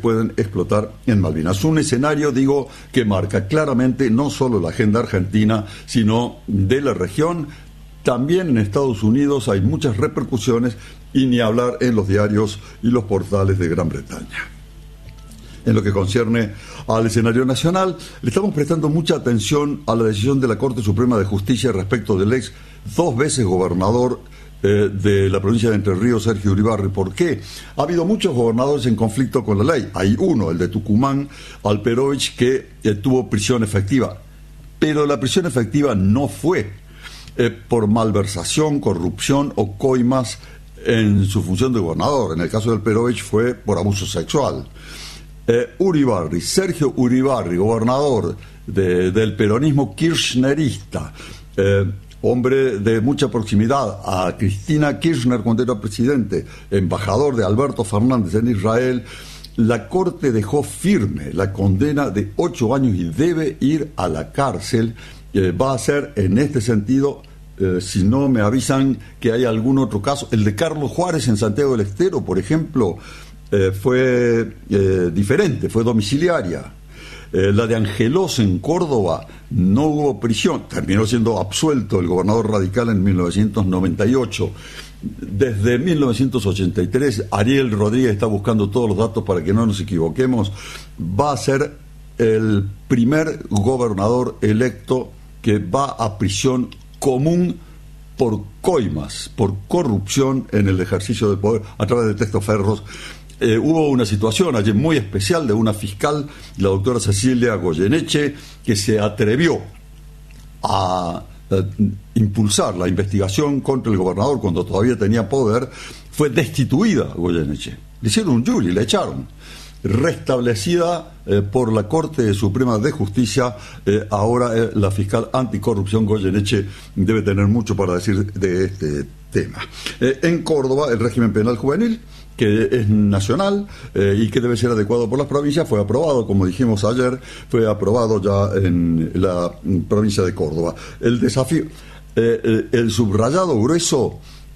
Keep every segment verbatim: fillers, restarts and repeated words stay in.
pueden explotar en Malvinas. Un escenario, digo, que marca claramente no solo la agenda argentina, sino de la región. También en Estados Unidos hay muchas repercusiones, y ni hablar en los diarios y los portales de Gran Bretaña. En lo que concierne al escenario nacional, le estamos prestando mucha atención a la decisión de la Corte Suprema de Justicia respecto del ex dos veces gobernador eh, de la provincia de Entre Ríos, Sergio Uribarri. ¿Por qué? Ha habido muchos gobernadores en conflicto con la ley. Hay uno, el de Tucumán, Alperovich, que eh, tuvo prisión efectiva. Pero la prisión efectiva no fue eh, por malversación, corrupción o coimas en su función de gobernador. En el caso de Alperovich fue por abuso sexual. Eh, Uribarri, Sergio Uribarri, gobernador de, del peronismo kirchnerista, eh, hombre de mucha proximidad a Cristina Kirchner cuando era presidente, embajador de Alberto Fernández en Israel. La Corte dejó firme la condena de ocho años y debe ir a la cárcel. Eh, va a ser en este sentido, eh, si no me avisan que hay algún otro caso, el de Carlos Juárez en Santiago del Estero, por ejemplo, Eh, fue eh, diferente, fue domiciliaria. Eh, la de Angelos en Córdoba no hubo prisión, terminó siendo absuelto el gobernador radical en mil novecientos noventa y ocho. Desde mil novecientos ochenta y tres, Ariel Rodríguez está buscando todos los datos para que no nos equivoquemos, va a ser el primer gobernador electo que va a prisión común por coimas, por corrupción en el ejercicio del poder a través de testaferros. Eh, hubo una situación ayer muy especial de una fiscal, la doctora Cecilia Goyeneche, que se atrevió a, a impulsar la investigación contra el gobernador cuando todavía tenía poder. Fue destituida Goyeneche, le hicieron un jury, la echaron. Restablecida eh, por la Corte Suprema de Justicia, eh, ahora eh, la fiscal anticorrupción Goyeneche debe tener mucho para decir de este tema. Eh, en Córdoba, el régimen penal juvenil, que es nacional eh, y que debe ser adecuado por las provincias, fue aprobado, como dijimos ayer, fue aprobado ya en la provincia de Córdoba. El desafío, eh, el subrayado grueso,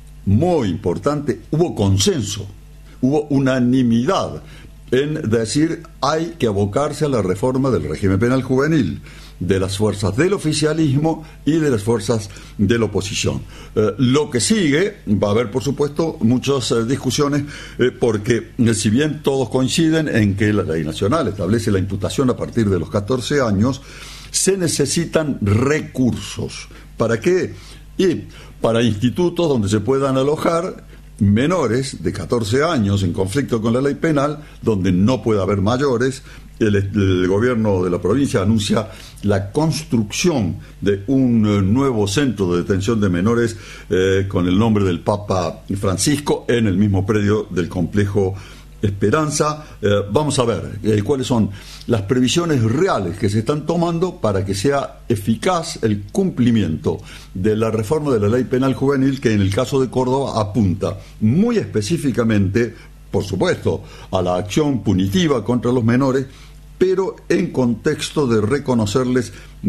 muy importante, hubo consenso, hubo unanimidad en decir hay que abocarse a la reforma del régimen penal juvenil, de las fuerzas del oficialismo y de las fuerzas de la oposición. Eh, lo que sigue, va a haber por supuesto muchas eh, discusiones, eh, porque eh, si bien todos coinciden en que la ley nacional establece la imputación a partir de los catorce años, se necesitan recursos. ¿Para qué? Y para institutos donde se puedan alojar menores de catorce años en conflicto con la ley penal, donde no puede haber mayores. El, el gobierno de la provincia anuncia la construcción de un eh, nuevo centro de detención de menores eh, con el nombre del Papa Francisco en el mismo predio del complejo Esperanza. Eh, vamos a ver eh, cuáles son las previsiones reales que se están tomando para que sea eficaz el cumplimiento de la reforma de la ley penal juvenil, que en el caso de Córdoba apunta muy específicamente, por supuesto, a la acción punitiva contra los menores, pero en contexto de reconocerles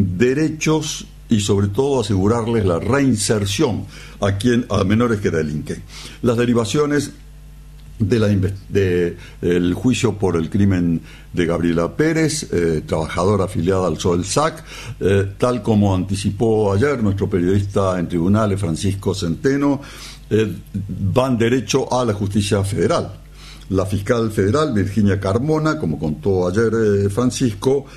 derechos y sobre todo asegurarles la reinserción a quien a menores que delinquen. Las derivaciones de la de, del juicio por el crimen de Gabriela Pérez, eh, trabajadora afiliada al Solsac, eh, tal como anticipó ayer nuestro periodista en tribunales Francisco Centeno, eh, van derecho a la justicia federal. La fiscal federal, Virginia Carmona, como contó ayer eh, Francisco,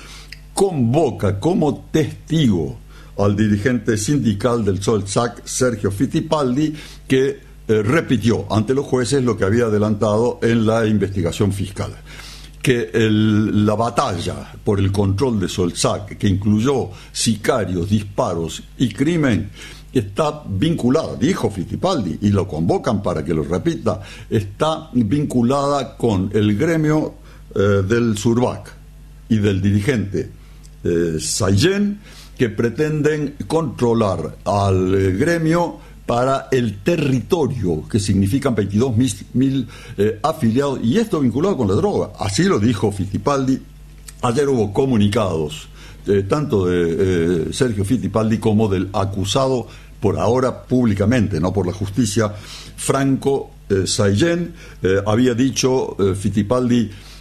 convoca como testigo al dirigente sindical del Solsac, Sergio Fittipaldi, que eh, repitió ante los jueces lo que había adelantado en la investigación fiscal. Que el, la batalla por el control de Solsac, que incluyó sicarios, disparos y crimen, está vinculada, dijo Fittipaldi, y lo convocan para que lo repita, está vinculada con el gremio eh, del Surbac y del dirigente eh, Saillén, que pretenden controlar al eh, gremio para el territorio, que significan veintidós mil eh, afiliados, y esto vinculado con la droga. Así lo dijo Fittipaldi. Ayer hubo comunicados Eh, tanto de eh, Sergio Fittipaldi como del acusado, por ahora públicamente, no por la justicia, Franco eh, Saillén. Eh, había dicho eh, Fittipaldi,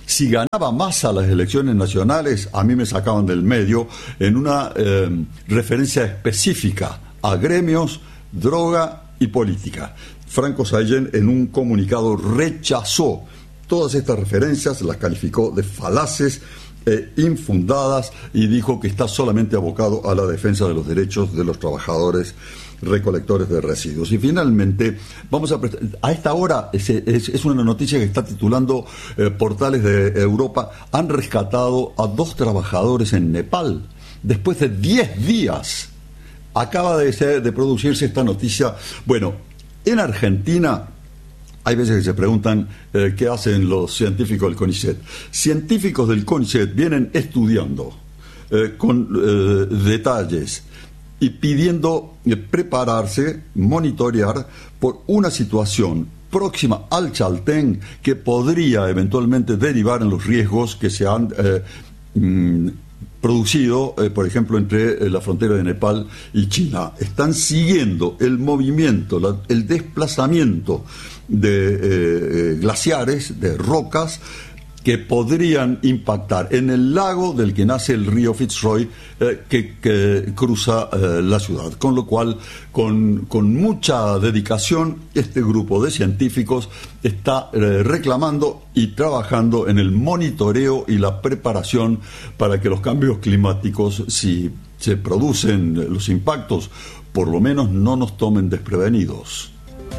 Si ganaba Massa las elecciones nacionales, a mí me sacaban del medio en una eh, referencia específica a gremios, droga y política. Franco Sallén, en un comunicado, rechazó todas estas referencias, las calificó de falaces, eh, infundadas, y dijo que está solamente abocado a la defensa de los derechos de los trabajadores recolectores de residuos. Y finalmente, vamos a prestar, a esta hora, es, es, es una noticia que está titulando eh, portales de Europa, han rescatado a dos trabajadores en Nepal, después de diez días. Acaba de, ser, de producirse esta noticia. Bueno, en Argentina hay veces que se preguntan eh, qué hacen los científicos del CONICET. Científicos del CONICET vienen estudiando eh, con eh, detalles y pidiendo eh, prepararse, monitorear por una situación próxima al Chaltén que podría eventualmente derivar en los riesgos que se han eh, mm, producido, eh, por ejemplo, entre eh, la frontera de Nepal y China. Están siguiendo el movimiento, la, el desplazamiento de eh, eh, glaciares, de rocas, que podrían impactar en el lago del que nace el río Fitzroy, eh, que, que cruza eh, la ciudad. Con lo cual, con, con mucha dedicación, este grupo de científicos está eh, reclamando y trabajando en el monitoreo y la preparación para que los cambios climáticos, si se producen los impactos, por lo menos no nos tomen desprevenidos.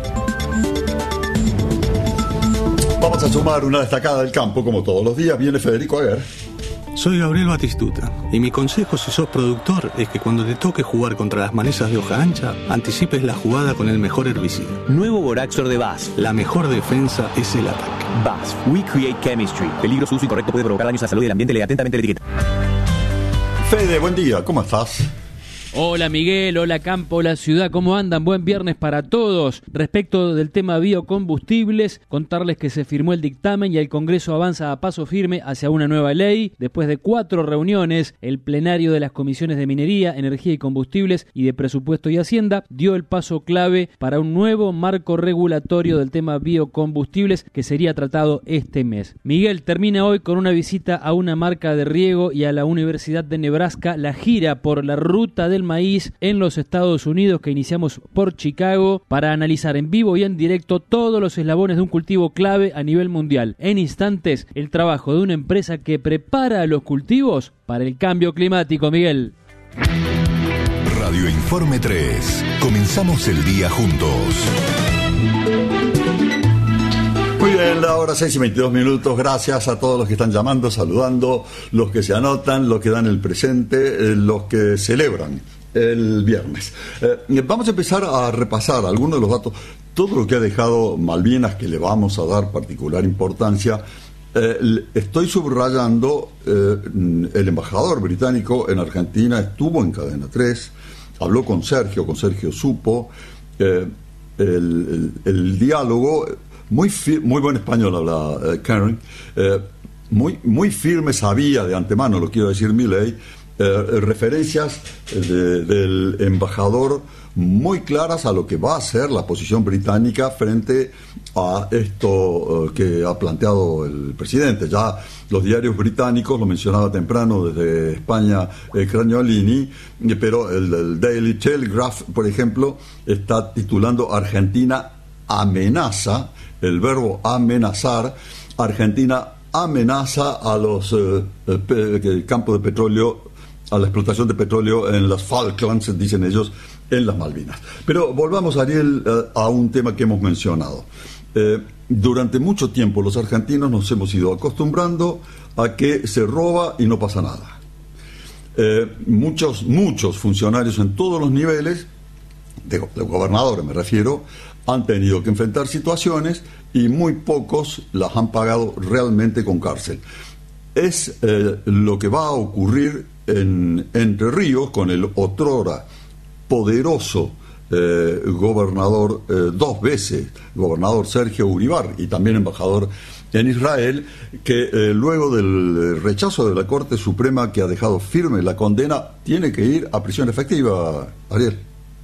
Vamos a sumar una destacada del campo, como todos los días. Viene Federico Aguer. Soy Gabriel Batistuta, y mi consejo si sos productor es que cuando te toque jugar contra las malezas de hoja ancha, anticipes la jugada con el mejor herbicida. Nuevo Boraxor de B A S F. La mejor defensa es el ataque. B A S F. We create chemistry. Peligro, su uso incorrecto puede provocar daños a la salud y al ambiente. Lea atentamente la etiqueta. Fede, buen día, ¿cómo estás? Hola Miguel, hola Campo, hola Ciudad, ¿cómo andan? Buen viernes para todos. Respecto del tema biocombustibles, contarles que se firmó el dictamen y el Congreso avanza a paso firme hacia una nueva ley. Después de cuatro reuniones, el plenario de las comisiones de Minería, Energía y Combustibles y de Presupuesto y Hacienda dio el paso clave para un nuevo marco regulatorio del tema biocombustibles que sería tratado este mes. Miguel termina hoy con una visita a una marca de riego y a la Universidad de Nebraska, la gira por la ruta del maíz en los Estados Unidos que iniciamos por Chicago para analizar en vivo y en directo todos los eslabones de un cultivo clave a nivel mundial. En instantes, el trabajo de una empresa que prepara los cultivos para el cambio climático, Miguel. Radio Informe tres. Comenzamos el día juntos. Muy bien, la hora seis y veintidós minutos. Gracias a todos los que están llamando, saludando, los que se anotan, los que dan el presente, eh, los que celebran el viernes. Eh, vamos a empezar a repasar algunos de los datos, todo lo que ha dejado Malvinas, que le vamos a dar particular importancia. Eh, estoy subrayando, eh, el embajador británico en Argentina estuvo en Cadena tres, habló con Sergio, con Sergio Supo, eh, el, el, el diálogo... Muy, fir- muy buen español habla eh, Karen, eh, muy, muy firme, sabía de antemano, lo quiero decir Milei, eh, referencias de, del embajador muy claras a lo que va a ser la posición británica frente a esto eh, que ha planteado el presidente. Ya los diarios británicos, lo mencionaba temprano desde España, eh, Craniolini, eh, pero el, el Daily Telegraph, por ejemplo, está titulando Argentina amenaza, el verbo amenazar, Argentina amenaza a los eh, pe- campos de petróleo, a la explotación de petróleo en las Falklands, dicen ellos, en las Malvinas. Pero volvamos, Ariel, eh, a un tema que hemos mencionado. Eh, durante mucho tiempo los argentinos nos hemos ido acostumbrando a que se roba y no pasa nada. Eh, muchos, muchos funcionarios en todos los niveles, de, de gobernadores me refiero, han tenido que enfrentar situaciones y muy pocos las han pagado realmente con cárcel. Es eh, lo que va a ocurrir en Entre Ríos con el otrora poderoso eh, gobernador, eh, dos veces gobernador Sergio Uribar y también embajador en Israel, que eh, luego del rechazo de la Corte Suprema, que ha dejado firme la condena, tiene que ir a prisión efectiva, Ariel.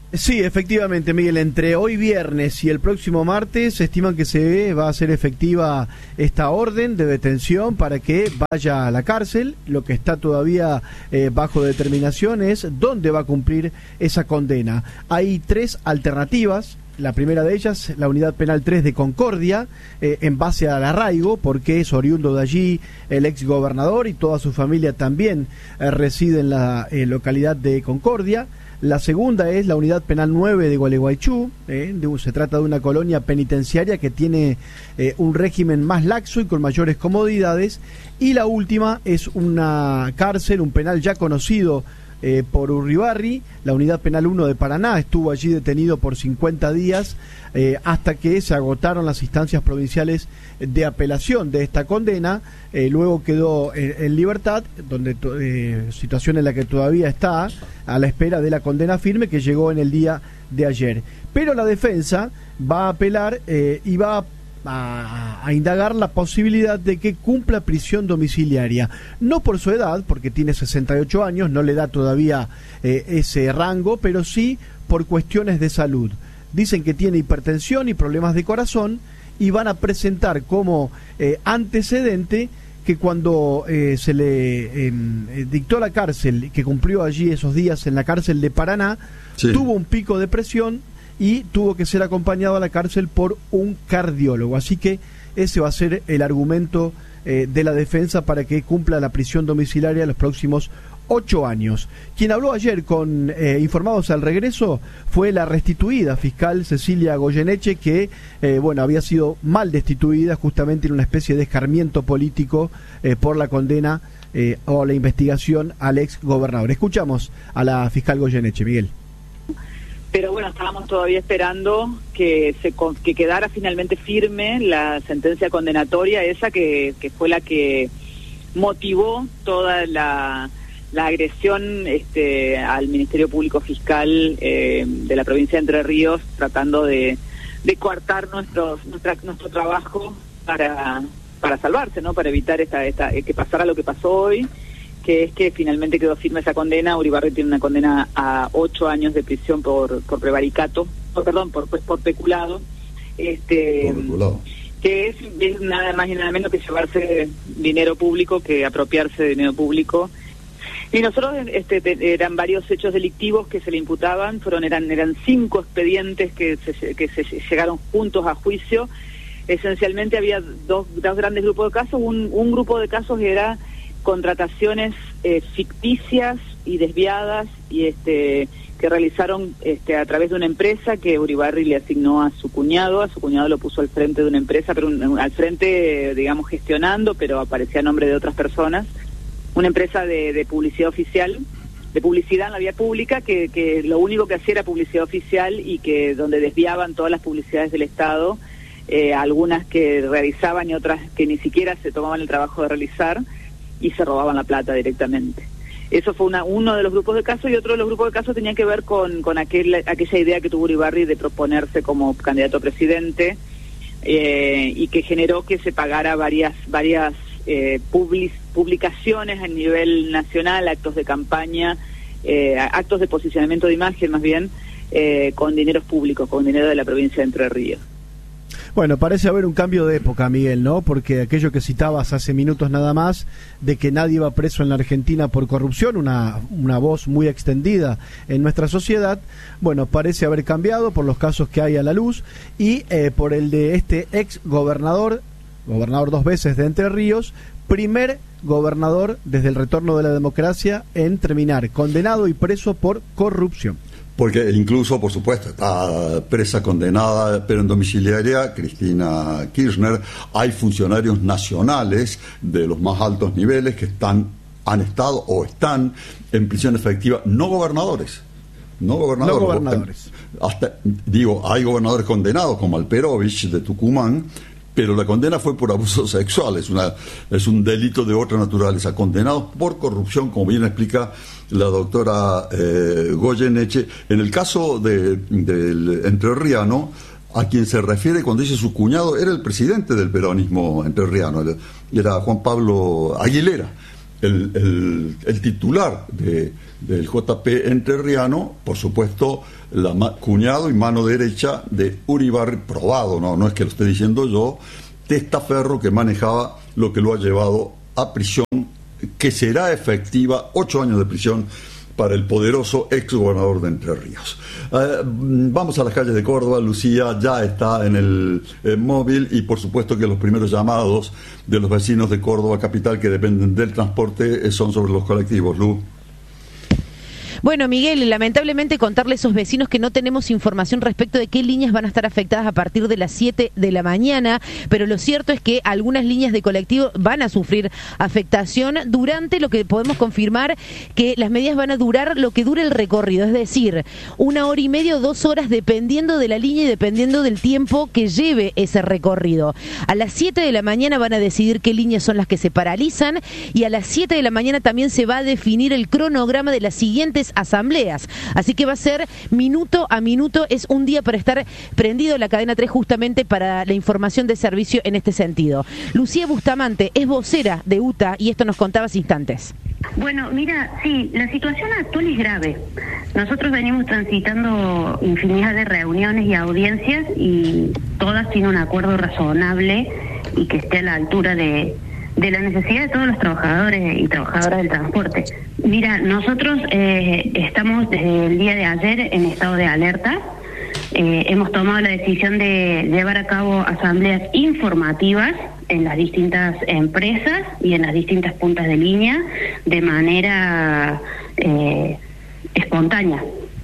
Sí, efectivamente, Miguel, entre hoy viernes y el próximo martes se estiman que se va a hacer efectiva esta orden de detención para que vaya a la cárcel. Lo que está todavía eh, bajo determinación es dónde va a cumplir esa condena. Hay tres alternativas. La primera de ellas, la Unidad Penal tres de Concordia, eh, en base al arraigo, porque es oriundo de allí el ex gobernador y toda su familia también eh, reside en la eh, localidad de Concordia. La segunda es la Unidad Penal nueve de Gualeguaychú, eh, de, se trata de una colonia penitenciaria que tiene eh, un régimen más laxo y con mayores comodidades. Y la última es una cárcel, un penal ya conocido Eh, por Urribarri, la Unidad Penal uno de Paraná. Estuvo allí detenido por cincuenta días eh, hasta que se agotaron las instancias provinciales de apelación de esta condena. Eh, luego quedó en, en libertad, donde eh, situación en la que todavía está a la espera de la condena firme que llegó en el día de ayer. Pero la defensa va a apelar eh, y va a A, a indagar la posibilidad de que cumpla prisión domiciliaria, no por su edad, porque tiene sesenta y ocho años, no le da todavía eh, ese rango, pero sí por cuestiones de salud. Dicen que tiene hipertensión y problemas de corazón y van a presentar como eh, antecedente que cuando eh, se le eh, dictó la cárcel, que cumplió allí esos días en la cárcel de Paraná, sí, tuvo un pico de presión y tuvo que ser acompañado a la cárcel por un cardiólogo. Así que ese va a ser el argumento eh, de la defensa para que cumpla la prisión domiciliaria los próximos ocho años. Quien habló ayer con eh, Informados al Regreso fue la restituida fiscal Cecilia Goyeneche, que eh, bueno, había sido mal destituida justamente en una especie de escarmiento político eh, por la condena eh, o la investigación al ex gobernador. Escuchamos a la fiscal Goyeneche, Miguel. Pero bueno, estábamos todavía esperando que se que quedara finalmente firme la sentencia condenatoria, esa que, que fue la que motivó toda la, la agresión este, al Ministerio Público Fiscal eh, de la provincia de Entre Ríos, tratando de, de coartar nuestros, nuestra, nuestro trabajo para, para salvarse, ¿no? Para evitar esta, esta, que pasara lo que pasó hoy, que es que finalmente quedó firme esa condena. Uribarri tiene una condena a ocho años de prisión por por prevaricato, por, perdón, por pues, por peculado, este, por peculado. Que es, es nada más y nada menos que llevarse dinero público, que apropiarse de dinero público. Y nosotros, este, eran varios hechos delictivos que se le imputaban, fueron eran eran cinco expedientes que se, que se llegaron juntos a juicio. Esencialmente había dos, dos grandes grupos de casos. Un, un grupo de casos era contrataciones eh, ficticias y desviadas y este que realizaron este a través de una empresa que Uribarri le asignó a su cuñado, a su cuñado lo puso al frente de una empresa, pero un, al frente, digamos, gestionando, pero aparecía a nombre de otras personas, una empresa de, de publicidad oficial, de publicidad en la vía pública, que, que lo único que hacía era publicidad oficial y que donde desviaban todas las publicidades del Estado, eh, algunas que realizaban y otras que ni siquiera se tomaban el trabajo de realizar, y se robaban la plata directamente. Eso fue una, uno de los grupos de casos, y otro de los grupos de casos tenía que ver con, con aquel, aquella idea que tuvo Uribarri de proponerse como candidato a presidente, eh, y que generó que se pagara varias varias eh, public, publicaciones a nivel nacional, actos de campaña, eh, actos de posicionamiento de imagen más bien, eh, con dineros públicos, con dinero de la provincia de Entre Ríos. Bueno, parece haber un cambio de época, Miguel, ¿no? Porque aquello que citabas hace minutos nada más, de que nadie va preso en la Argentina por corrupción, una, una voz muy extendida en nuestra sociedad, bueno, parece haber cambiado por los casos que hay a la luz y eh, por el de este ex gobernador, gobernador dos veces de Entre Ríos, primer gobernador desde el retorno de la democracia en terminar condenado y preso por corrupción. Porque incluso, por supuesto, está presa, condenada, pero en domiciliaria, Cristina Kirchner. Hay funcionarios nacionales de los más altos niveles que están, han estado o están en prisión efectiva, no gobernadores. No gobernadores. No gobernadores. Hasta, digo, hay gobernadores condenados, como Alperovich de Tucumán, pero la condena fue por abuso sexual, es, una, es un delito de otra naturaleza, condenados por corrupción, como bien explica la doctora eh, Goyeneche. En el caso de, del entrerriano, a quien se refiere cuando dice su cuñado, era el presidente del peronismo entrerriano, era Juan Pablo Aguilera, el, el, el titular de, del J P entrerriano, por supuesto, la ma, cuñado y mano derecha de Uribarri, probado, no, no es que lo esté diciendo yo, testaferro que manejaba lo que lo ha llevado a prisión, que será efectiva, ocho años de prisión para el poderoso ex gobernador de Entre Ríos. Eh, vamos a las calles de Córdoba. Lucía ya está en el eh, móvil y por supuesto que los primeros llamados de los vecinos de Córdoba capital que dependen del transporte eh, son sobre los colectivos. Lu. Bueno, Miguel, lamentablemente contarle a esos vecinos que no tenemos información respecto de qué líneas van a estar afectadas a partir de las siete de la mañana, pero lo cierto es que algunas líneas de colectivo van a sufrir afectación durante lo que podemos confirmar que las medidas van a durar lo que dure el recorrido, es decir, una hora y media o dos horas dependiendo de la línea y dependiendo del tiempo que lleve ese recorrido. A las siete de la mañana van a decidir qué líneas son las que se paralizan y a las siete de la mañana también se va a definir el cronograma de las siguientes asambleas, así que va a ser minuto a minuto, es un día para estar prendido en la cadena tres justamente para la información de servicio en este sentido. Lucía Bustamante es vocera de U T A y esto nos contaba hace instantes. Bueno, mira, sí, la situación actual es grave. Nosotros venimos transitando infinidad de reuniones y audiencias y todas sin un acuerdo razonable y que esté a la altura de de la necesidad de todos los trabajadores y trabajadoras del transporte. Mira, nosotros eh, estamos desde el día de ayer en estado de alerta. Eh, hemos tomado la decisión de llevar a cabo asambleas informativas en las distintas empresas y en las distintas puntas de línea de manera eh, espontánea.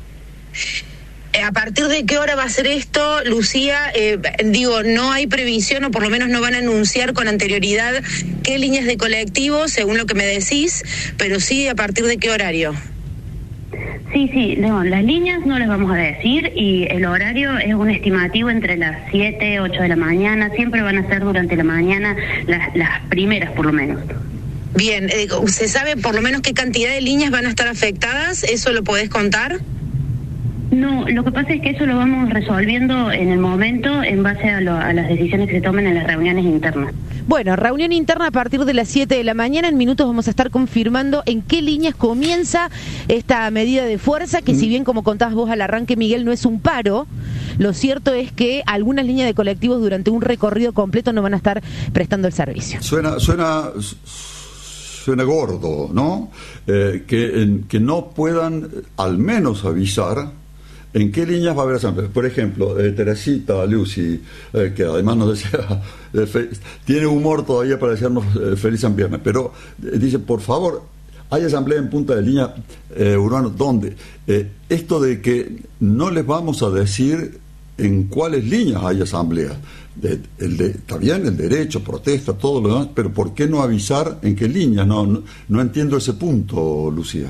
¿A partir de qué hora va a ser esto, Lucía? Eh, digo, no hay previsión, o por lo menos no van a anunciar con anterioridad qué líneas de colectivo, según lo que me decís, pero sí a partir de qué horario. Sí, sí, no, las líneas no las vamos a decir y el horario es un estimativo entre las siete, ocho de la mañana, siempre van a ser durante la mañana las, las primeras por lo menos. Bien, eh, ¿se sabe por lo menos qué cantidad de líneas van a estar afectadas? ¿Eso lo podés contar? No, lo que pasa es que eso lo vamos resolviendo en el momento en base a, lo, a las decisiones que se tomen en las reuniones internas. Bueno, reunión interna a partir de las siete de la mañana. En minutos vamos a estar confirmando en qué líneas comienza esta medida de fuerza, que si bien, como contabas vos al arranque, Miguel, no es un paro, lo cierto es que algunas líneas de colectivos durante un recorrido completo no van a estar prestando el servicio. Suena... suena... suena gordo, ¿no? Eh, que, en, que no puedan al menos avisar ¿en qué líneas va a haber asambleas? Por ejemplo, eh, Teresita, Lucy, eh, que además nos decía, eh, fe, tiene humor todavía para decirnos eh, feliz San Viernes, pero eh, dice, por favor, hay asamblea en punta de línea eh, urbano, ¿dónde? Eh, esto de que no les vamos a decir en cuáles líneas hay asambleas. De, el de, está bien, el derecho, protesta, todo lo demás, pero ¿por qué no avisar en qué líneas? No, no, no entiendo ese punto, Lucía.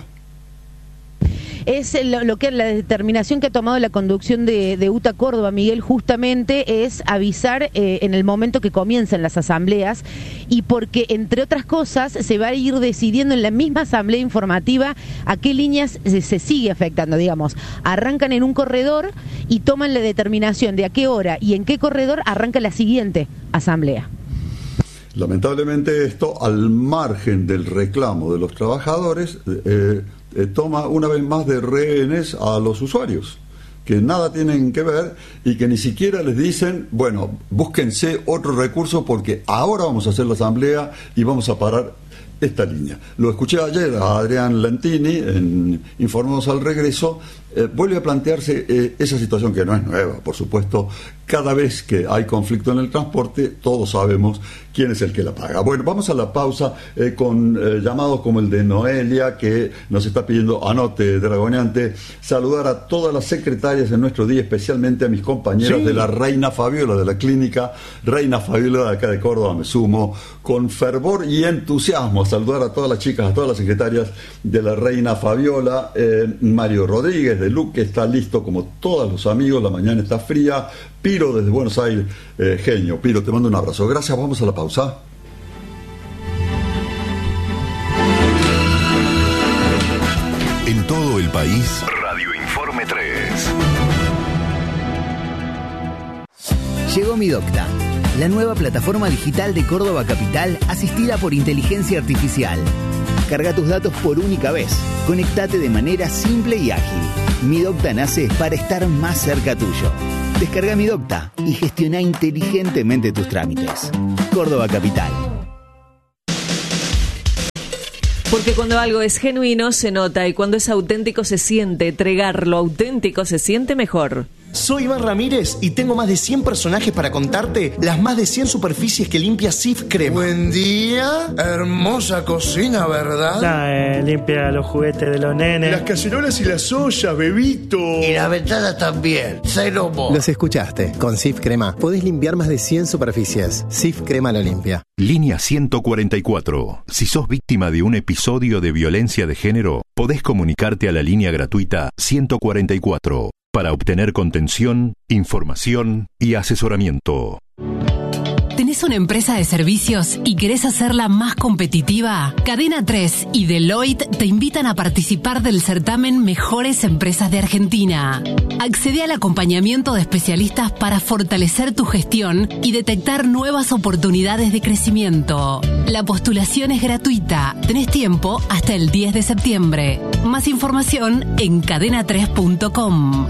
Es lo, lo que la determinación que ha tomado la conducción de, de U T A Córdoba, Miguel, justamente es avisar eh, en el momento que comiencen las asambleas y porque, entre otras cosas, se va a ir decidiendo en la misma asamblea informativa a qué líneas se, se sigue afectando, digamos. Arrancan en un corredor y toman la determinación de a qué hora y en qué corredor arranca la siguiente asamblea. Lamentablemente esto, al margen del reclamo de los trabajadores, eh, eh, toma una vez más de rehenes a los usuarios, que nada tienen que ver y que ni siquiera les dicen, bueno, búsquense otro recurso porque ahora vamos a hacer la asamblea y vamos a parar esta línea. Lo escuché ayer a Adrián Lentini en Informamos al Regreso. Eh, vuelve a plantearse eh, esa situación que no es nueva, por supuesto. Cada vez que hay conflicto en el transporte, todos sabemos quién es el que la paga. Bueno, vamos a la pausa eh, con eh, llamados como el de Noelia, que nos está pidiendo, anote, Dragoneante, saludar a todas las secretarias en nuestro día, especialmente a mis compañeras sí. de la Reina Fabiola, de la clínica Reina Fabiola de acá de Córdoba. Me sumo con fervor y entusiasmo a saludar a todas las chicas, a todas las secretarias de la Reina Fabiola. eh, Mario Rodríguez de Luque está listo como todos los amigos, la mañana está fría. Piro desde Buenos Aires, eh, genio. Piro, te mando un abrazo. Gracias, vamos a la pausa. En todo el país, Radio Informe tres. Llegó mi docta. la nueva plataforma digital de Córdoba Capital asistida por inteligencia artificial. Carga tus datos por única vez. Conectate de manera simple y ágil. Mi Docta nace para estar más cerca tuyo. Descarga Mi Docta y gestiona inteligentemente tus trámites. Córdoba Capital. Porque cuando algo es genuino se nota y cuando es auténtico se siente. Entregar lo auténtico se siente mejor. Soy Iván Ramírez y tengo más de cien personajes para contarte las más de cien superficies que limpia Cif Crema. Buen día, hermosa cocina, ¿verdad? Nah, eh, limpia los juguetes de los nenes. Las cacerolas y las ollas, bebito. Y la ventana también, cero mo. Los escuchaste, con Cif Crema podés limpiar más de cien superficies. Cif Crema lo limpia. Línea ciento cuarenta y cuatro. Si sos víctima de un episodio de violencia de género, podés comunicarte a la línea gratuita ciento cuarenta y cuatro. Para obtener contención, información y asesoramiento. ¿Tenés una empresa de servicios y querés hacerla más competitiva? Cadena tres y Deloitte te invitan a participar del certamen Mejores Empresas de Argentina. Accede al acompañamiento de especialistas para fortalecer tu gestión y detectar nuevas oportunidades de crecimiento. La postulación es gratuita. Tenés tiempo hasta el diez de septiembre. Más información en cadena tres punto com.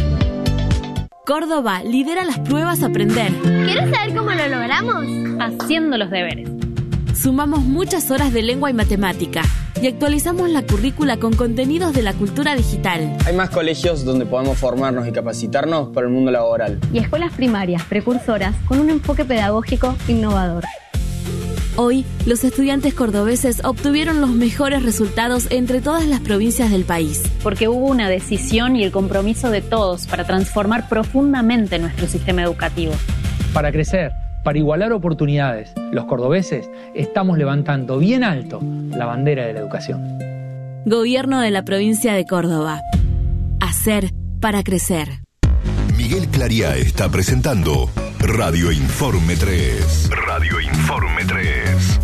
Córdoba lidera las pruebas Aprender. ¿Quieres saber cómo lo logramos? Haciendo los deberes. Sumamos muchas horas de lengua y matemática y actualizamos la currícula con contenidos de la cultura digital. Hay más colegios donde podemos formarnos y capacitarnos para el mundo laboral. Y escuelas primarias precursoras con un enfoque pedagógico innovador. Hoy, los estudiantes cordobeses obtuvieron los mejores resultados entre todas las provincias del país. Porque hubo una decisión y el compromiso de todos para transformar profundamente nuestro sistema educativo. Para crecer, para igualar oportunidades, los cordobeses estamos levantando bien alto la bandera de la educación. Gobierno de la provincia de Córdoba. Hacer para crecer. Miguel Clariá está presentando Radio Informe tres. Radio Informe tres.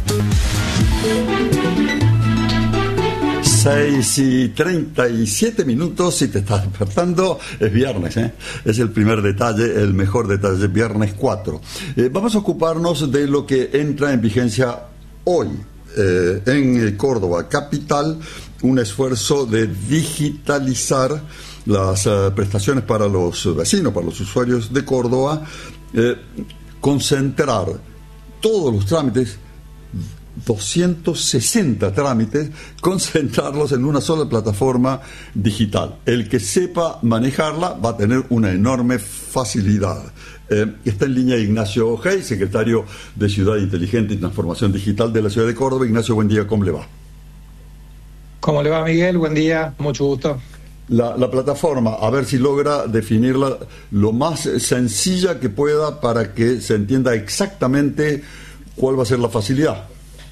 seis y treinta y siete minutos, si te estás despertando, es viernes, ¿eh? Es el primer detalle, el mejor detalle, viernes cuatro. Eh, vamos a ocuparnos de lo que entra en vigencia hoy. Eh, en Córdoba capital, un esfuerzo de digitalizar las uh, prestaciones para los vecinos, para los usuarios de Córdoba, eh, concentrar todos los trámites, doscientos sesenta trámites, concentrarlos en una sola plataforma digital. El que sepa manejarla va a tener una enorme facilidad. Eh, está en línea Ignacio Hey, secretario de Ciudad Inteligente y Transformación Digital de la Ciudad de Córdoba. Ignacio, buen día, ¿cómo le va? ¿Cómo le va, Miguel? Buen día, mucho gusto. La, la plataforma, a ver si logra definirla lo más sencilla que pueda para que se entienda exactamente cuál va a ser la facilidad.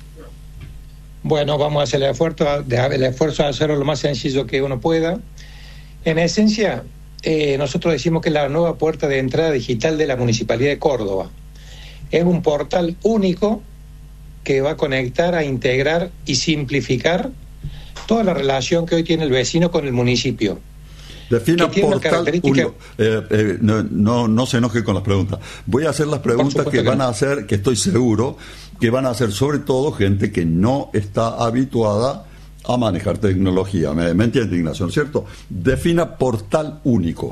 Bueno, vamos a hacer el esfuerzo de, el esfuerzo de hacerlo lo más sencillo que uno pueda. En esencia, eh, nosotros decimos que es la nueva puerta de entrada digital de la Municipalidad de Córdoba. Es un portal único que va a conectar, a integrar y simplificar toda la relación que hoy tiene el vecino con el municipio. Defina portal único. Eh, eh, no, no, no se enoje con las preguntas. Voy a hacer las preguntas que van a hacer, que estoy seguro que van a hacer sobre todo gente que no está habituada a manejar tecnología. ¿Me, me entiende, Ignacio? ¿No es cierto? Defina portal único.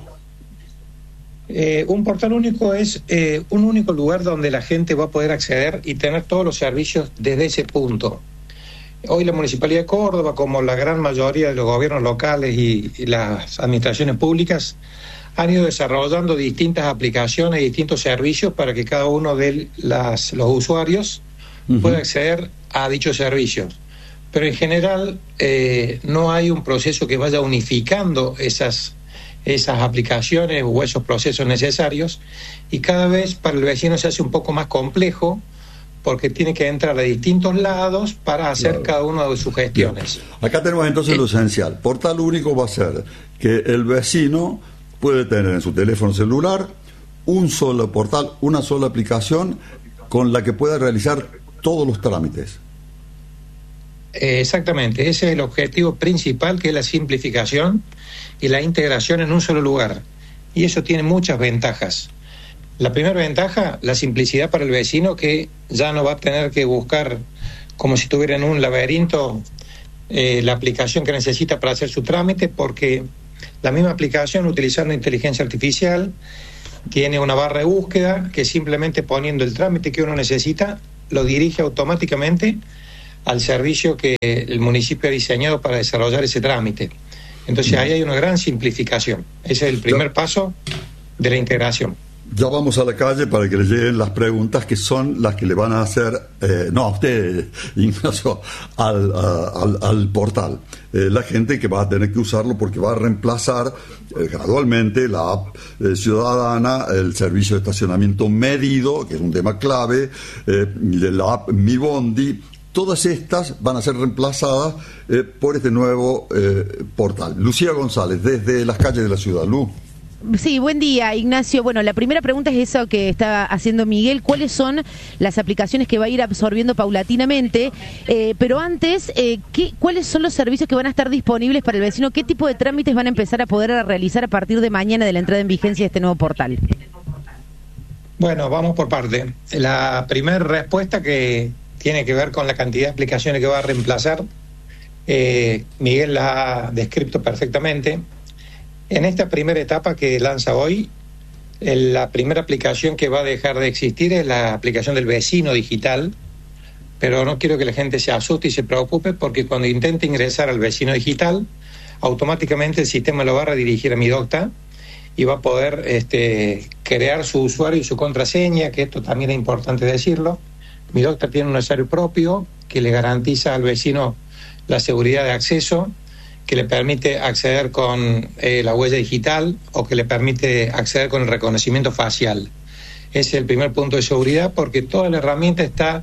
Eh, un portal único es eh, un único lugar donde la gente va a poder acceder y tener todos los servicios desde ese punto. Hoy la Municipalidad de Córdoba, como la gran mayoría de los gobiernos locales y, y las administraciones públicas, han ido desarrollando distintas aplicaciones y distintos servicios para que cada uno de las, los usuarios uh-huh. pueda acceder a dichos servicios. Pero en general eh, no hay un proceso que vaya unificando esas, esas aplicaciones o esos procesos necesarios, y cada vez para el vecino se hace un poco más complejo, porque tiene que entrar a distintos lados para hacer claro. cada una de sus gestiones. Bien. Acá tenemos entonces eh. lo esencial. Portal único va a ser que el vecino puede tener en su teléfono celular un solo portal, una sola aplicación con la que pueda realizar todos los trámites. Eh, exactamente, ese es el objetivo principal, que es la simplificación y la integración en un solo lugar. Y eso tiene muchas ventajas. La primera ventaja, la simplicidad para el vecino, que ya no va a tener que buscar como si estuviera en un laberinto eh, la aplicación que necesita para hacer su trámite, porque la misma aplicación, utilizando inteligencia artificial, tiene una barra de búsqueda que simplemente poniendo el trámite que uno necesita, lo dirige automáticamente al servicio que el municipio ha diseñado para desarrollar ese trámite. Entonces ahí hay una gran simplificación. Ese es el primer paso de la integración. Ya vamos a la calle para que le lleguen las preguntas que son las que le van a hacer, eh, no a usted, Ignacio, al, a, al, al portal. Eh, la gente que va a tener que usarlo porque va a reemplazar eh, gradualmente la app eh, ciudadana, el servicio de estacionamiento medido, que es un tema clave, eh, la app Mi Bondi. Todas estas van a ser reemplazadas eh, por este nuevo eh, portal. Lucía González, desde las calles de la ciudad. Lu. Sí, buen día, Ignacio. Bueno, la primera pregunta es eso que estaba haciendo Miguel. ¿Cuáles son las aplicaciones que va a ir absorbiendo paulatinamente? Eh, pero antes, eh, ¿qué, ¿cuáles son los servicios que van a estar disponibles para el vecino? ¿Qué tipo de trámites van a empezar a poder realizar a partir de mañana de la entrada en vigencia de este nuevo portal? Bueno, vamos por parte. La primera respuesta, que tiene que ver con la cantidad de aplicaciones que va a reemplazar, eh, Miguel la ha descrito perfectamente. En esta primera etapa que lanza hoy, la primera aplicación que va a dejar de existir es la aplicación del vecino digital, pero no quiero que la gente se asuste y se preocupe, porque cuando intente ingresar al vecino digital, automáticamente el sistema lo va a redirigir a Midocta y va a poder este, crear su usuario y su contraseña, que esto también es importante decirlo. Midocta tiene un usuario propio que le garantiza al vecino la seguridad de acceso, que le permite acceder con eh, la huella digital o que le permite acceder con el reconocimiento facial. Ese es el primer punto de seguridad, porque toda la herramienta está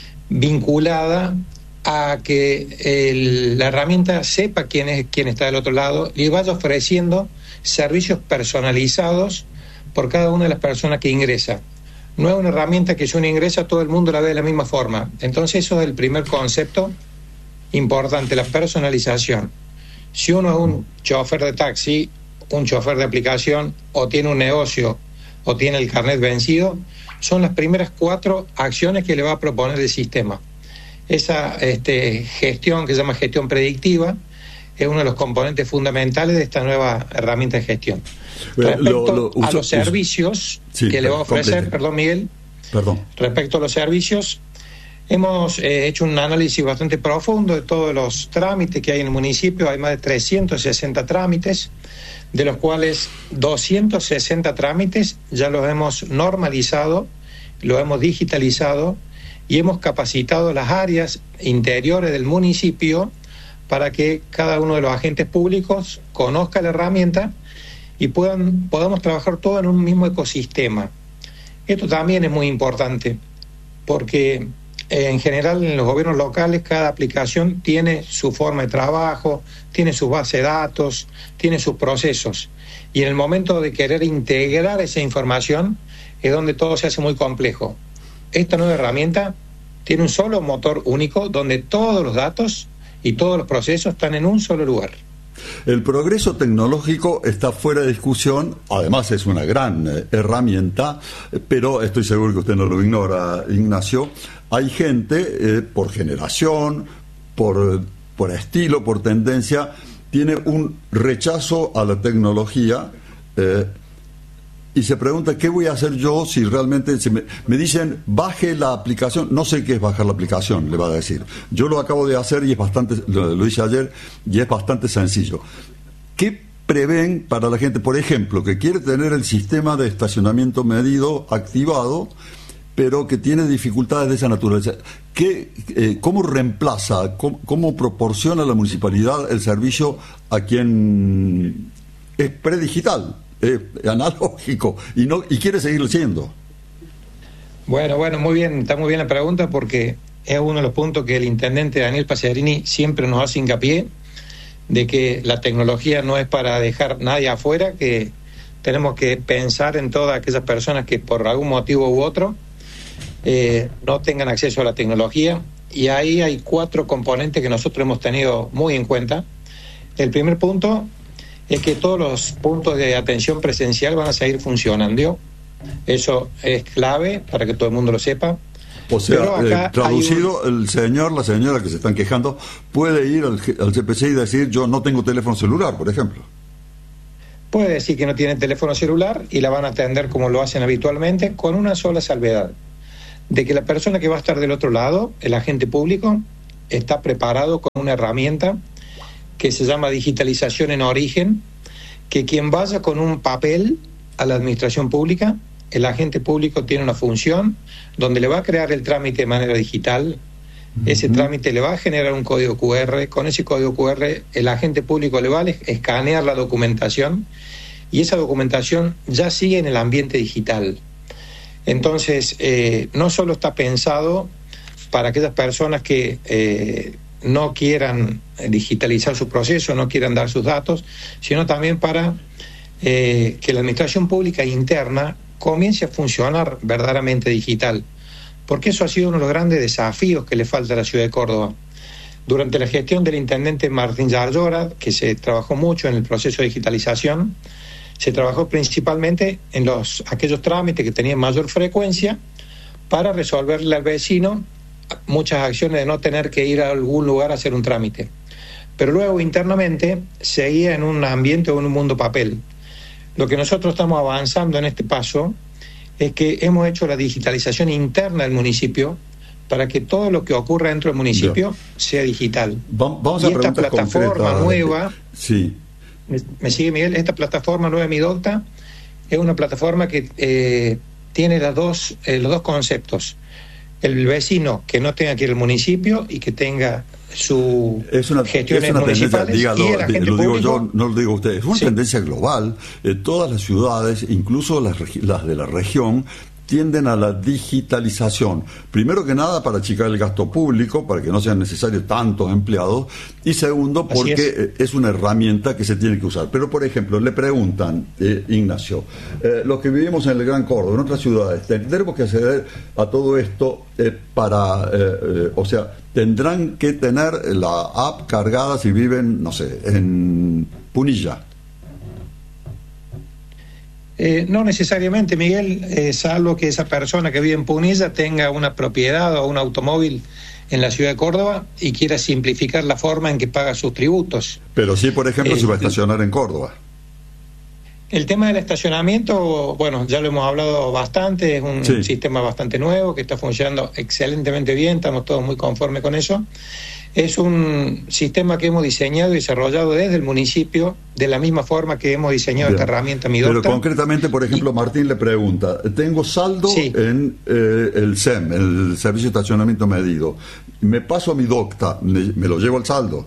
vinculada a que el, la herramienta sepa quién es quién está del otro lado y vaya ofreciendo servicios personalizados por cada una de las personas que ingresa. No es una herramienta que si uno ingresa todo el mundo la ve de la misma forma. Entonces eso es el primer concepto importante, la personalización. Si uno es un chofer de taxi, un chofer de aplicación, o tiene un negocio, o tiene el carnet vencido, son las primeras cuatro acciones que le va a proponer el sistema. Esa este, gestión, que se llama gestión predictiva, es uno de los componentes fundamentales de esta nueva herramienta de gestión. Respecto lo, lo, uso, a los servicios uso, sí, que le va a ofrecer, complete. perdón Miguel, perdón. respecto a los servicios, hemos eh, hecho un análisis bastante profundo de todos los trámites que hay en el municipio. Hay más de trescientos sesenta trámites, de los cuales doscientos sesenta trámites ya los hemos normalizado, los hemos digitalizado y hemos capacitado las áreas interiores del municipio para que cada uno de los agentes públicos conozca la herramienta y puedan, podamos trabajar todo en un mismo ecosistema. Esto también es muy importante, porque en general en los gobiernos locales cada aplicación tiene su forma de trabajo, tiene su base de datos, tiene sus procesos. Y en el momento de querer integrar esa información es donde todo se hace muy complejo. Esta nueva herramienta tiene un solo motor único donde todos los datos y todos los procesos están en un solo lugar. El progreso tecnológico está fuera de discusión, además es una gran eh, herramienta, pero estoy seguro que usted no lo ignora, Ignacio. Hay gente, eh, por generación, por, por estilo, por tendencia, tiene un rechazo a la tecnología eh, y se pregunta, ¿qué voy a hacer yo si realmente se me, me dicen, baje la aplicación? No sé qué es bajar la aplicación, le va a decir. Yo lo acabo de hacer y es bastante, lo, lo hice ayer y es bastante sencillo. ¿Qué prevén para la gente, por ejemplo, que quiere tener el sistema de estacionamiento medido activado, pero que tiene dificultades de esa naturaleza? ¿Qué, eh, ¿Cómo reemplaza, cómo, cómo proporciona la municipalidad el servicio a quien es predigital? Eh, analógico y no y quiere seguirlo siendo? Bueno, bueno, muy bien, está muy bien la pregunta, porque es uno de los puntos que el intendente Daniel Pacerini siempre nos hace hincapié, de que la tecnología no es para dejar nadie afuera, que tenemos que pensar en todas aquellas personas que por algún motivo u otro eh, no tengan acceso a la tecnología, y ahí hay cuatro componentes que nosotros hemos tenido muy en cuenta. El primer punto es que todos los puntos de atención presencial van a seguir funcionando. Eso es clave para que todo el mundo lo sepa. O sea, eh, traducido, un... el señor, la señora que se están quejando puede ir al, al C P C y decir yo no tengo teléfono celular, por ejemplo. Puede decir que no tiene teléfono celular y la van a atender como lo hacen habitualmente, con una sola salvedad, de que la persona que va a estar del otro lado, el agente público, está preparado con una herramienta que se llama digitalización en origen, que quien vaya con un papel a la administración pública, el agente público tiene una función donde le va a crear el trámite de manera digital. Ese uh-huh. trámite le va a generar un código cu erre. Con ese código cu erre el agente público le va a escanear la documentación y esa documentación ya sigue en el ambiente digital. Entonces, eh, no solo está pensado para aquellas personas que eh, no quieran digitalizar su proceso, no quieran dar sus datos, sino también para eh, que la administración pública interna comience a funcionar verdaderamente digital, porque eso ha sido uno de los grandes desafíos que le falta a la ciudad de Córdoba. Durante la gestión del intendente Martín Yarlora, que se trabajó mucho en el proceso de digitalización, se trabajó principalmente en los aquellos trámites que tenían mayor frecuencia para resolverle al vecino muchas acciones de no tener que ir a algún lugar a hacer un trámite. Pero luego internamente seguía en un ambiente o en un mundo papel. Lo que nosotros estamos avanzando en este paso es que hemos hecho la digitalización interna del municipio para que todo lo que ocurra dentro del municipio yeah. sea digital. Vamos a y esta plataforma concretas. nueva, sí. ¿me, me sigue Miguel? Esta plataforma nueva Midocta es una plataforma que eh, tiene las dos, eh, los dos conceptos. El vecino que no tenga que ir al municipio y que tenga su es una, gestiones es una municipales tendencia, dígalo, y el agente lo digo público, yo, no lo digo usted, es una sí. tendencia global. Eh, todas las ciudades, incluso las, las de la región, tienden a la digitalización. Primero que nada, para achicar el gasto público, para que no sean necesarios tantos empleados, y segundo, porque es. es una herramienta que se tiene que usar. Pero, por ejemplo, le preguntan, eh, Ignacio, eh, los que vivimos en el Gran Córdoba, en otras ciudades, ¿tendremos que acceder a todo esto eh, para, eh, eh, o sea, tendrán que tener la app cargada si viven, no sé, en Punilla? Eh, no necesariamente, Miguel, eh, salvo que esa persona que vive en Punilla tenga una propiedad o un automóvil en la ciudad de Córdoba y quiera simplificar la forma en que paga sus tributos. Pero sí, por ejemplo, eh, si va a estacionar en Córdoba. El tema del estacionamiento, bueno, ya lo hemos hablado bastante, es un sí. sistema bastante nuevo que está funcionando excelentemente bien, estamos todos muy conformes con eso. Es un sistema que hemos diseñado y desarrollado desde el municipio, de la misma forma que hemos diseñado Bien. esta herramienta Midocta. Pero concretamente, por ejemplo, y... Martín le pregunta, tengo saldo sí. en eh, el S E M, el Servicio de Estacionamiento Medido, me paso a Midocta, me, me lo llevo al saldo.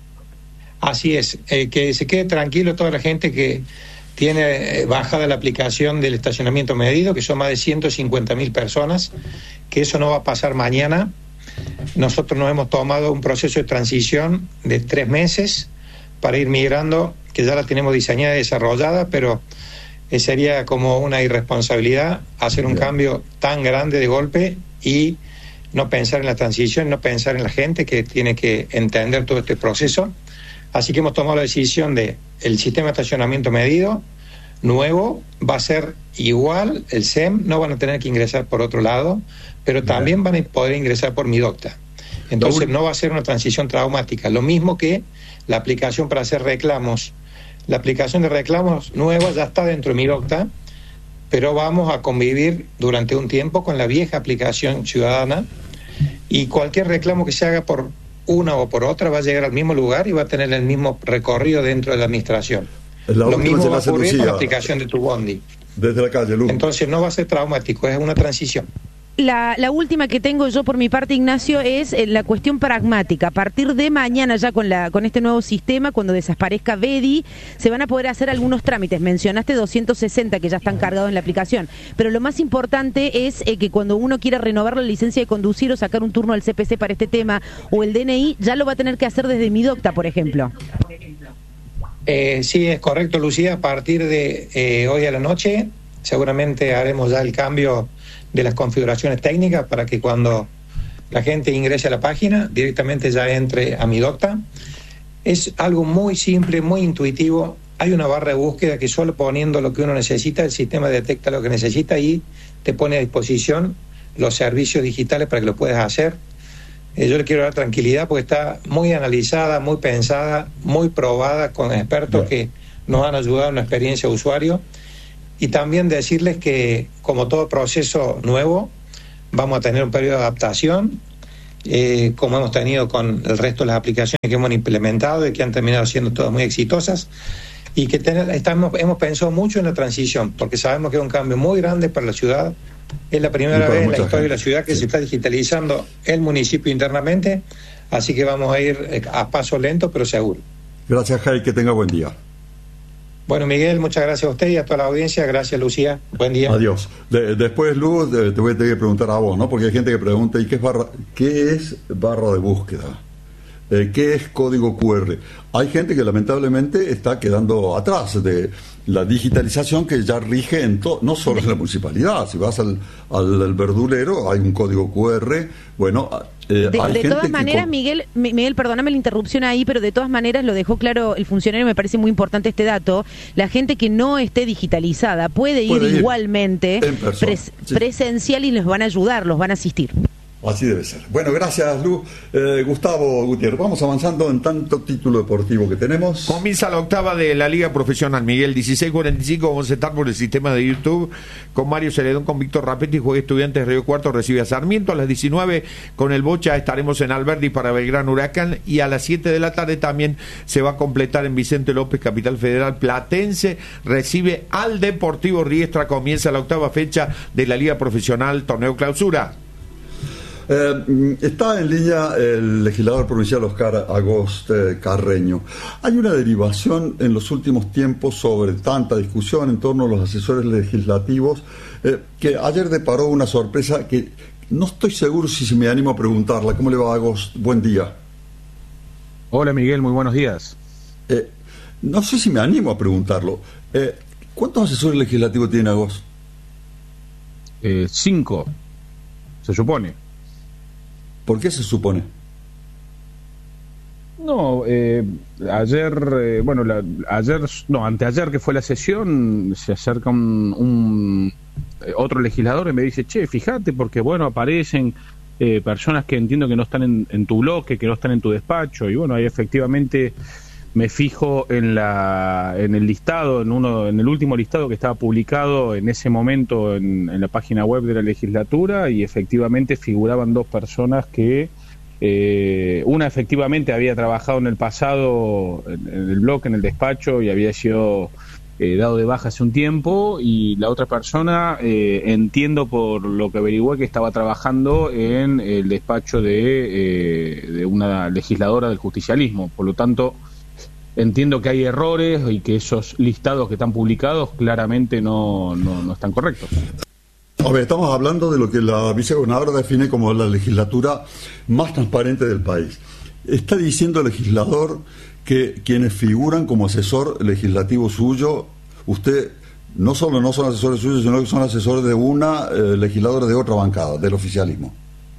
Así es, eh, que se quede tranquilo toda la gente que tiene bajada la aplicación del estacionamiento medido, que son más de ciento cincuenta mil personas, que eso no va a pasar mañana. Nosotros nos hemos tomado un proceso de transición de tres meses para ir migrando, que ya la tenemos diseñada y desarrollada, pero sería como una irresponsabilidad hacer un Bien. cambio tan grande de golpe y no pensar en la transición, no pensar en la gente que tiene que entender todo este proceso. Así que hemos tomado la decisión de el sistema de estacionamiento medido nuevo va a ser igual, el S E M, no van a tener que ingresar por otro lado, pero también van a poder ingresar por Midocta. Entonces no va a ser una transición traumática, lo mismo que la aplicación para hacer reclamos. La aplicación de reclamos nueva ya está dentro de Midocta, pero vamos a convivir durante un tiempo con la vieja aplicación ciudadana y cualquier reclamo que se haga por una o por otra va a llegar al mismo lugar y va a tener el mismo recorrido dentro de la administración. La Lo mismo va a ocurrir Lucía, con la aplicación de tu bondi. Desde la calle, Luz. Entonces no va a ser traumático, es una transición. La, la última que tengo yo por mi parte, Ignacio, es eh, la cuestión pragmática. A partir de mañana ya con la con este nuevo sistema, cuando desaparezca Bedi, se van a poder hacer algunos trámites. Mencionaste doscientos sesenta que ya están cargados en la aplicación, pero lo más importante es eh, que cuando uno quiera renovar la licencia de conducir o sacar un turno al C P C para este tema o el D N I, ya lo va a tener que hacer desde Midocta, por ejemplo. Eh, sí, es correcto, Lucía. A partir de eh, hoy a la noche seguramente haremos ya el cambio de las configuraciones técnicas para que cuando la gente ingrese a la página directamente ya entre a Midocta. Es algo muy simple, muy intuitivo. hay una barra de búsqueda que solo poniendo lo que uno necesita, el sistema detecta lo que necesita y te pone a disposición los servicios digitales para que lo puedas hacer. Eh, yo le quiero dar tranquilidad porque está muy analizada, muy pensada, muy probada con expertos que nos han ayudado en la experiencia de usuario. Y también decirles que, como todo proceso nuevo, vamos a tener un periodo de adaptación, eh, como hemos tenido con el resto de las aplicaciones que hemos implementado y que han terminado siendo todas muy exitosas. Y que tener, estamos, hemos pensado mucho en la transición, porque sabemos que es un cambio muy grande para la ciudad. Es la primera vez en la historia gente. de la ciudad que sí. se está digitalizando el municipio internamente, así que vamos a ir a paso lento pero seguro. Gracias, Jai, que tenga buen día. Bueno, Miguel, muchas gracias a usted y a toda la audiencia. Gracias, Lucía. Buen día. Adiós. De, después, Luz, te voy a tener que preguntar a vos, ¿no? Porque hay gente que pregunta, ¿y qué es barra, qué es barra de búsqueda? Eh, ¿Qué es código cu erre? Hay gente que lamentablemente está quedando atrás de la digitalización que ya rige en to- no solo en la municipalidad. Si vas al, al, al verdulero, hay un código cu erre. Bueno, eh, de, hay de gente todas maneras, con... Miguel, Miguel, perdóname la interrupción ahí, pero de todas maneras lo dejó claro el funcionario, me parece muy importante este dato. La gente que no esté digitalizada puede, puede ir, ir igualmente pres- sí. presencial y los van a ayudar, los van a asistir. Así debe ser. Bueno, gracias, Lu. Eh, Gustavo Gutiérrez, vamos avanzando en tanto título deportivo que tenemos. Comienza la octava de la Liga Profesional, Miguel, dieciséis cuarenta y cinco, vamos a estar por el sistema de YouTube con Mario Celedón, con Víctor Rapetti, juega Estudiantes Río Cuarto, recibe a Sarmiento. A las diecinueve con el Bocha estaremos en Alberdi para Belgrano Huracán, y a las siete de la tarde también se va a completar en Vicente López, Capital Federal. Platense recibe al Deportivo Riestra, comienza la octava fecha de la Liga Profesional, torneo clausura. Eh, está en línea el legislador provincial Oscar Agost eh, Carreño. Hay una derivación en los últimos tiempos sobre tanta discusión en torno a los asesores legislativos eh, que ayer deparó una sorpresa que no estoy seguro si se me animo a preguntarla. ¿Cómo le va, Agost? Buen día. Hola, Miguel, muy buenos días. Eh, no sé si me animo a preguntarlo. Eh, ¿Cuántos asesores legislativos tiene Agost? Eh, cinco, se supone. ¿Por qué se supone? No, eh, ayer, eh, bueno, la, ayer, no, anteayer que fue la sesión, se acerca un, un eh, otro legislador y me dice, che, fíjate, porque bueno, aparecen eh, personas que entiendo que no están en, en tu bloque, que no están en tu despacho, y bueno, ahí efectivamente me fijo en la, en el listado, en uno, en el último listado que estaba publicado en ese momento en, en la página web de la legislatura, y efectivamente figuraban dos personas que eh, una efectivamente había trabajado en el pasado en, en el bloque, en el despacho, y había sido eh, dado de baja hace un tiempo, y la otra persona eh, entiendo por lo que averigué que estaba trabajando en el despacho de, eh, de una legisladora del justicialismo. Por lo tanto, entiendo que hay errores y que esos listados que están publicados claramente no, no, no están correctos. A ver, estamos hablando de lo que la vicegobernadora define como la legislatura más transparente del país. Está diciendo el legislador que quienes figuran como asesor legislativo suyo, usted no solo no son asesores suyos, sino que son asesores de una eh, legisladora de otra bancada, del oficialismo.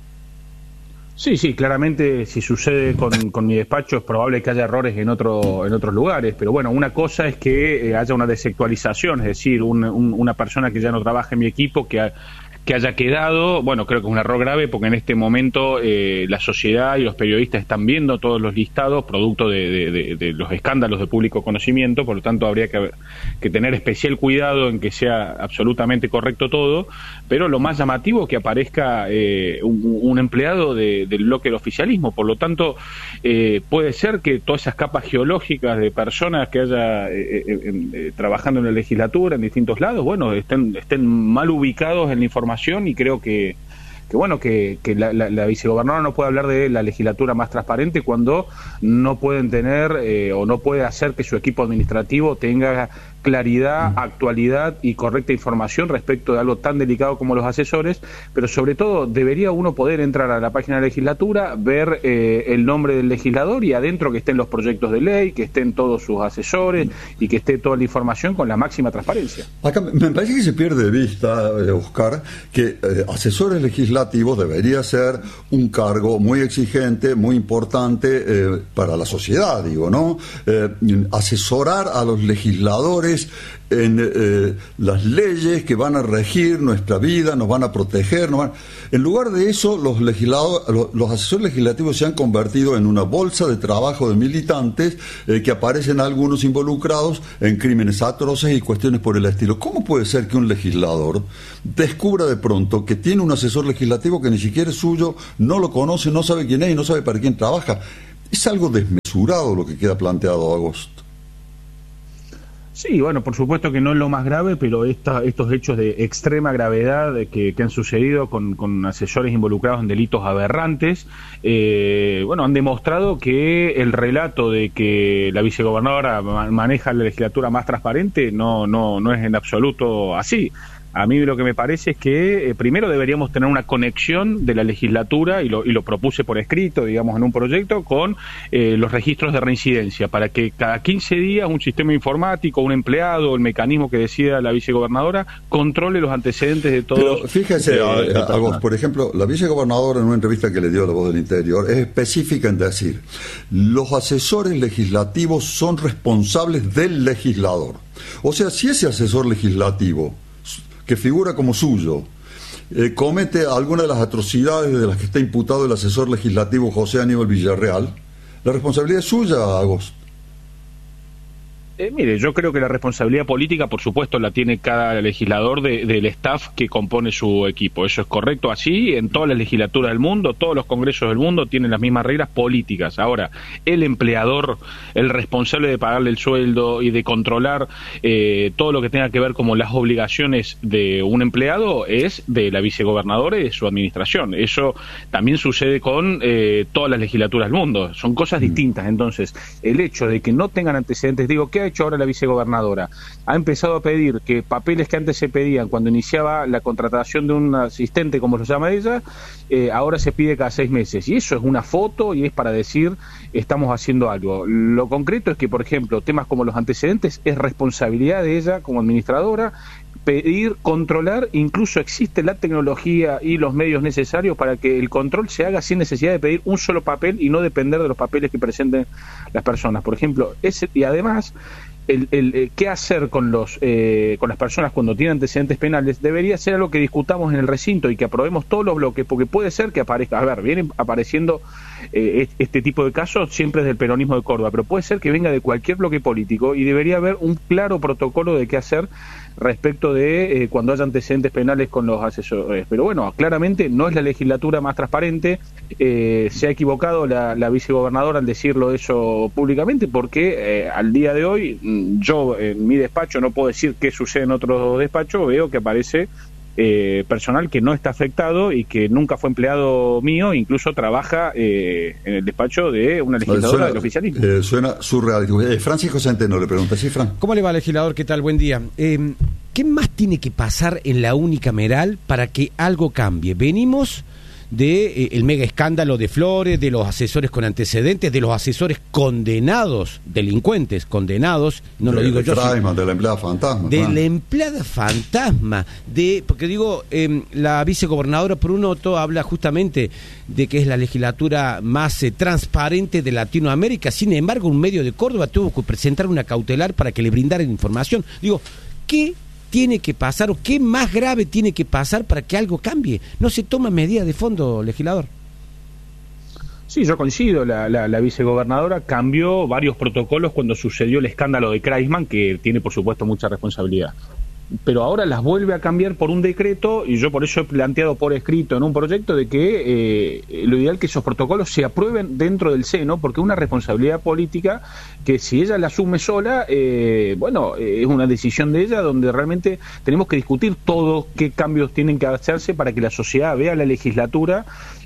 Sí, sí, claramente si sucede con, con mi despacho es probable que haya errores en otro en otros lugares, pero bueno, una cosa es que eh, haya una desactualización, es decir, un, un, una persona que ya no trabaja en mi equipo, que, ha, que haya quedado, bueno, creo que es un error grave porque en este momento eh, la sociedad y los periodistas están viendo todos los listados producto de, de, de, de los escándalos de público conocimiento, por lo tanto habría que, que tener especial cuidado en que sea absolutamente correcto todo, pero lo más llamativo es que aparezca eh, un, un empleado de, del bloque del oficialismo, por lo tanto eh, puede ser que todas esas capas geológicas de personas que haya eh, eh, eh, trabajando en la legislatura en distintos lados, bueno, estén, estén mal ubicados en la información, y creo que, que bueno, que, que la, la, la vicegobernadora no puede hablar de la legislatura más transparente cuando no pueden tener eh, o no puede hacer que su equipo administrativo tenga claridad, actualidad y correcta información respecto de algo tan delicado como los asesores, pero sobre todo debería uno poder entrar a la página de la legislatura, ver eh, el nombre del legislador y adentro que estén los proyectos de ley, que estén todos sus asesores y que esté toda la información con la máxima transparencia. Acá me parece que se pierde de vista, eh, Oscar, que eh, asesores legislativos debería ser un cargo muy exigente, muy importante eh, para la sociedad, digo, ¿no? Eh, asesorar a los legisladores en eh, las leyes que van a regir nuestra vida, nos van a proteger, nos van... en lugar de eso los legisladores, los, los asesores legislativos se han convertido en una bolsa de trabajo de militantes eh, que aparecen algunos involucrados en crímenes atroces y cuestiones por el estilo. ¿Cómo puede ser que un legislador descubra de pronto que tiene un asesor legislativo que ni siquiera es suyo, no lo conoce, no sabe quién es y no sabe para quién trabaja? Es algo desmesurado lo que queda planteado, Agosto. Sí, bueno, por supuesto que no es lo más grave, pero esta, estos hechos de extrema gravedad que, que han sucedido con, con asesores involucrados en delitos aberrantes, eh, bueno, han demostrado que el relato de que la vicegobernadora maneja la legislatura más transparente no, no, no es en absoluto así. A mí lo que me parece es que eh, primero deberíamos tener una conexión de la legislatura, y lo, y lo propuse por escrito, digamos, en un proyecto, con eh, los registros de reincidencia, para que cada quince días un sistema informático, un empleado, el mecanismo que decida la vicegobernadora, controle los antecedentes de todos. Pero fíjese, eh, Agos, por ejemplo, la vicegobernadora en una entrevista que le dio a La Voz del Interior es específica en decir: los asesores legislativos son responsables del legislador. O sea, si ese asesor legislativo que figura como suyo, eh, comete alguna de las atrocidades de las que está imputado el asesor legislativo José Aníbal Villarreal, la responsabilidad es suya, Agos. Eh, mire, yo creo que la responsabilidad política, por supuesto, la tiene cada legislador de, del staff que compone su equipo. Eso es correcto así, en todas las legislaturas del mundo, todos los congresos del mundo tienen las mismas reglas políticas. Ahora, el empleador, el responsable de pagarle el sueldo y de controlar eh, todo lo que tenga que ver como las obligaciones de un empleado es de la vicegobernadora y de su administración. Eso también sucede con eh, todas las legislaturas del mundo. Son cosas distintas. Entonces, el hecho de que no tengan antecedentes, digo, ¿qué ha hecho ahora la vicegobernadora? Ha empezado a pedir que papeles que antes se pedían cuando iniciaba la contratación de un asistente, como lo llama ella, eh, ahora se pide cada seis meses, y eso es una foto y es para decir estamos haciendo algo. Lo concreto es que, por ejemplo, temas como los antecedentes es responsabilidad de ella como administradora pedir, controlar, incluso existe la tecnología y los medios necesarios para que el control se haga sin necesidad de pedir un solo papel y no depender de los papeles que presenten las personas. Por ejemplo, ese, y además el, el, el qué hacer con los eh, con las personas cuando tienen antecedentes penales debería ser algo que discutamos en el recinto y que aprobemos todos los bloques, porque puede ser que aparezca, a ver, vienen apareciendo eh, este tipo de casos siempre del peronismo de Córdoba, pero puede ser que venga de cualquier bloque político y debería haber un claro protocolo de qué hacer respecto de eh, cuando haya antecedentes penales con los asesores. Pero bueno, claramente no es la legislatura más transparente. Eh, se ha equivocado la, la vicegobernadora al decirlo eso públicamente, porque eh, al día de hoy yo en mi despacho, no puedo decir qué sucede en otros despachos, veo que aparece eh, personal que no está afectado y que nunca fue empleado mío, incluso trabaja eh, en el despacho de una legisladora suena, del oficialismo. Eh, suena surreal. Eh, Francisco Centeno le pregunta, ¿sí, Fran? ¿Cómo le va, legislador? ¿Qué tal? Buen día. Eh, ¿Qué más tiene que pasar en la unicameral para que algo cambie? Venimos de eh, el mega escándalo de Flores, de los asesores con antecedentes, de los asesores condenados, delincuentes condenados, no de, lo digo de yo. Freisman, de la empleada fantasma. De claro. la empleada fantasma, de porque digo, eh, la vicegobernadora Prunoto habla justamente de que es la legislatura más eh, transparente de Latinoamérica. Sin embargo, un medio de Córdoba tuvo que presentar una cautelar para que le brindaran información. Digo, ¿qué tiene que pasar o qué más grave tiene que pasar para que algo cambie? No se toma medidas de fondo, legislador. Sí, yo coincido. La, la, la vicegobernadora cambió varios protocolos cuando sucedió el escándalo de Kreisman, que tiene, por supuesto, mucha responsabilidad. pero ahora las vuelve a cambiar por un decreto, y yo por eso he planteado por escrito en un proyecto de que eh, lo ideal es que esos protocolos se aprueben dentro del seno, porque es una responsabilidad política que si ella la asume sola, eh, bueno, eh, es una decisión de ella donde realmente tenemos que discutir todo qué cambios tienen que hacerse para que la sociedad vea a la legislatura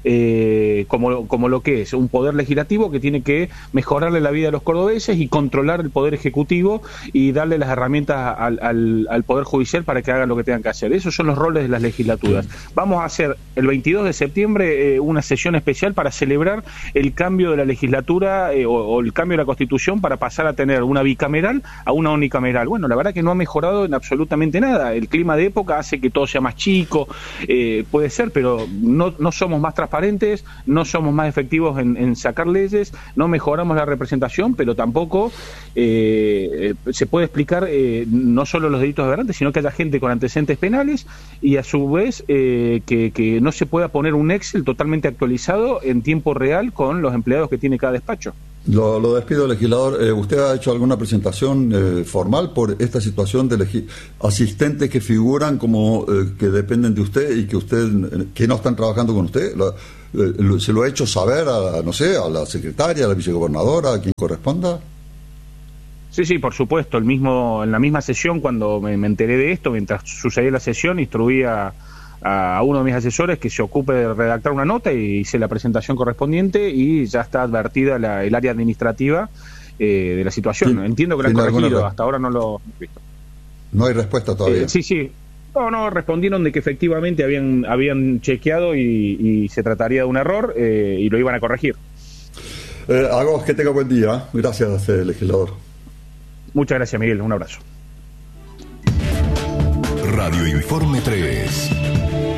eh, como, como lo que es, un poder legislativo que tiene que mejorarle la vida a los cordobeses y controlar el poder ejecutivo y darle las herramientas al, al, al poder judicial para que hagan lo que tengan que hacer. Esos son los roles de las legislaturas. Vamos a hacer el veintidós de septiembre eh, una sesión especial para celebrar el cambio de la legislatura eh, o, o el cambio de la Constitución para pasar a tener una bicameral a una unicameral. Bueno, la verdad que no ha mejorado en absolutamente nada. El clima de época hace que todo sea más chico, eh, puede ser, pero no, no somos más transparentes, no somos más efectivos en, en sacar leyes, no mejoramos la representación, pero tampoco eh, se puede explicar eh, no solo los delitos aberrantes, sino que haya gente con antecedentes penales y a su vez eh, que, que no se pueda poner un Excel totalmente actualizado en tiempo real con los empleados que tiene cada despacho. Lo, lo despido, legislador. Eh, ¿Usted ha hecho alguna presentación eh, formal por esta situación de legi- asistentes que figuran como eh, que dependen de usted y que usted eh, que no están trabajando con usted? Lo, eh, lo, ¿Se lo ha hecho saber a, no sé, a la secretaria, a la vicegobernadora, a quien corresponda? Sí, sí, por supuesto. El mismo, en la misma sesión, cuando me, me enteré de esto, mientras sucedía la sesión, instruía a uno de mis asesores que se ocupe de redactar una nota y hice la presentación correspondiente y ya está advertida la, el área administrativa eh, de la situación. Sí, entiendo que lo han corregido, hasta ahora no lo he visto. No hay respuesta todavía. Eh, sí, sí. No, no, respondieron de que efectivamente habían habían chequeado y, y se trataría de un error eh, y lo iban a corregir. Eh, Agos, que tenga buen día. Gracias, eh, legislador. Muchas gracias, Miguel. Un abrazo. Radio Informe tres.